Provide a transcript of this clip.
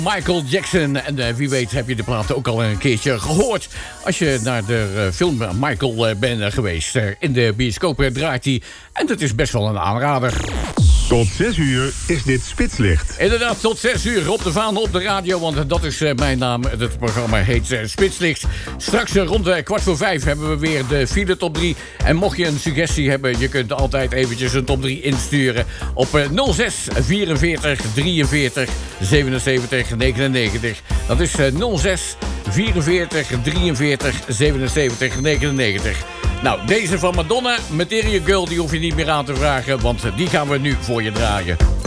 Michael Jackson. En wie weet heb je de plaat ook al een keertje gehoord. Als je naar de film Michael bent geweest. In de bioscoop draait hij. En dat is best wel een aanrader. Tot 6 uur is dit Spitslicht. Inderdaad, tot 6 uur op de Vaan op de radio. Want dat is mijn naam. Het programma heet Spitslicht. Straks rond 4:15 hebben we weer de file top 3. En mocht je een suggestie hebben, je kunt altijd eventjes een top 3 insturen. Op 06 44 43 77 99. Dat is 06 44 43 77 99. Nou, deze van Madonna, Material Girl, die hoef je niet meer aan te vragen, want die gaan we nu voor je draaien.